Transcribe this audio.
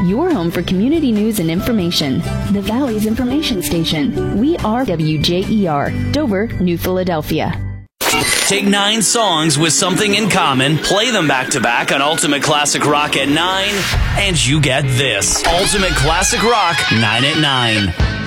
your home for community news and information. The Valley's information station. We are WJER, Dover, New Philadelphia. Take 9 songs with something in common, play them back-to-back on Ultimate Classic Rock at 9, and you get this. Ultimate Classic Rock 9 at 9.